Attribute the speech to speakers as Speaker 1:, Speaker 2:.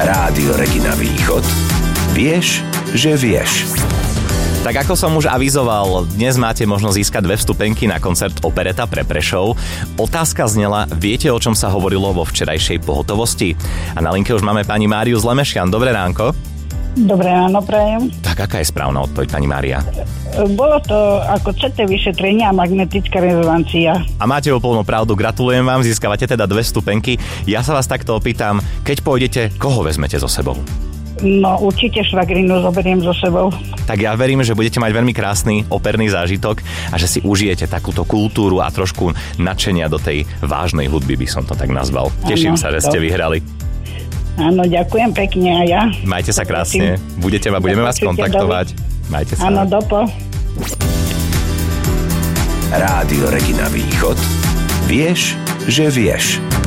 Speaker 1: Rádio Regina Východ. Vieš, že vieš.
Speaker 2: Tak ako som už avizoval, dnes máte možnosť získať 2 vstupenky na koncert Opereta pre Prešov. Otázka znela, viete, o čom sa hovorilo vo včerajšej pohotovosti? A na linke už máme pani Máriu z Lemešian. Dobré ránko.
Speaker 3: Dobré ráno, prajem.
Speaker 2: Tak aká je správna odpoveď, pani Mária?
Speaker 3: Bolo to ako CT vyšetrenie a magnetická rezonancia.
Speaker 2: A máte úplnú pravdu, gratulujem vám, získavate teda 2 vstupenky. Ja sa vás takto opýtam, keď pôjdete, koho vezmete so sebou?
Speaker 3: No určite švagrinu zoberiem so sebou.
Speaker 2: Tak ja verím, že budete mať veľmi krásny operný zážitok a že si užijete takúto kultúru a trošku nadšenia do tej vážnej hudby, by som to tak nazval. Teším sa, že ste vyhrali.
Speaker 3: Áno, ďakujem pekne a ja.
Speaker 2: Majte sa krásne. Budeme vás kontaktovať. Majte sa.
Speaker 3: Áno, dopo.
Speaker 1: Rádio Regina Východ. Vieš, že vieš.